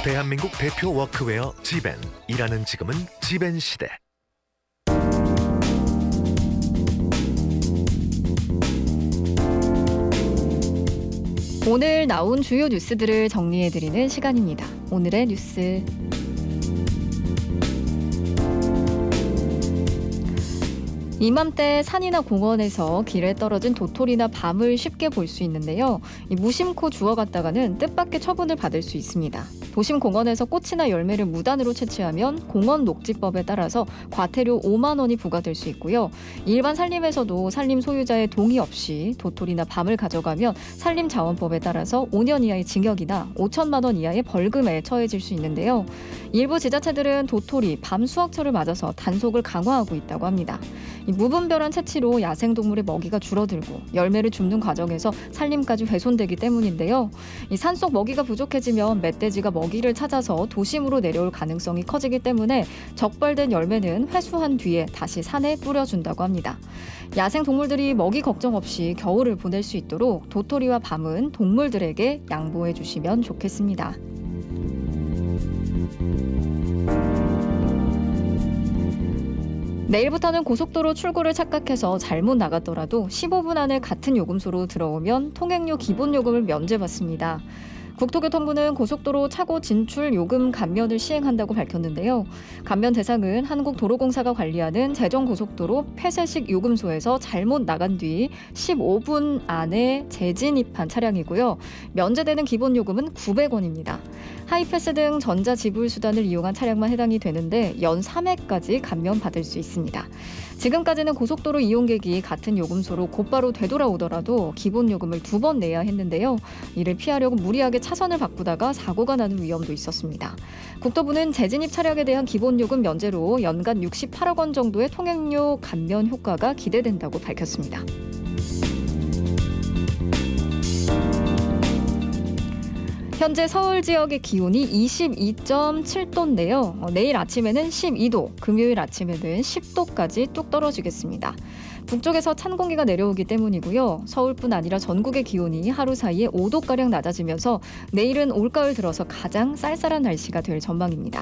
대한민국 대표 워크웨어 지벤. 일하는 지금은 지벤 시대. 오늘 나온 주요 뉴스들을 정리해드리는 시간입니다. 오늘의 뉴스. 이맘때 산이나 공원에서 길에 떨어진 도토리나 밤을 쉽게 볼 수 있는데요. 무심코 주워갔다가는 뜻밖의 처분을 받을 수 있습니다. 도심 공원에서 꽃이나 열매를 무단으로 채취하면 공원 녹지법에 따라서 과태료 5만 원이 부과될 수 있고요. 일반 산림에서도 산림 소유자의 동의 없이 도토리나 밤을 가져가면 산림자원법에 따라서 5년 이하의 징역이나 5천만 원 이하의 벌금에 처해질 수 있는데요. 일부 지자체들은 도토리, 밤 수확철을 맞아서 단속을 강화하고 있다고 합니다. 무분별한 채취로 야생동물의 먹이가 줄어들고 열매를 줍는 과정에서 산림까지 훼손되기 때문인데요. 산속 먹이가 부족해지면 멧돼지가 먹이를 찾아서 도심으로 내려올 가능성이 커지기 때문에 적발된 열매는 회수한 뒤에 다시 산에 뿌려준다고 합니다. 야생동물들이 먹이 걱정 없이 겨울을 보낼 수 있도록 도토리와 밤은 동물들에게 양보해 주시면 좋겠습니다. 내일부터는 고속도로 출구를 착각해서 잘못 나갔더라도 15분 안에 같은 요금소로 들어오면 통행료 기본요금을 면제받습니다. 국토교통부는 고속도로 차고 진출 요금 감면을 시행한다고 밝혔는데요. 감면 대상은 한국도로공사가 관리하는 제정고속도로 폐쇄식 요금소에서 잘못 나간 뒤 15분 안에 재진입한 차량이고요. 면제되는 기본요금은 900원입니다. 하이패스 등 전자지불수단을 이용한 차량만 해당이 되는데 연 3회까지 감면받을 수 있습니다. 지금까지는 고속도로 이용객이 같은 요금소로 곧바로 되돌아오더라도 기본요금을 2번 내야 했는데요. 이를 피하려고 무리하게 차선을 바꾸다가 사고가 나는 위험도 있었습니다. 국토부는 재진입 차량에 대한 기본요금 면제로 연간 68억 원 정도의 통행료 감면 효과가 기대된다고 밝혔습니다. 현재 서울 지역의 기온이 22.7도인데요. 내일 아침에는 12도, 금요일 아침에는 10도까지 뚝 떨어지겠습니다. 북쪽에서 찬 공기가 내려오기 때문이고요. 서울뿐 아니라 전국의 기온이 하루 사이에 5도가량 낮아지면서 내일은 올가을 들어서 가장 쌀쌀한 날씨가 될 전망입니다.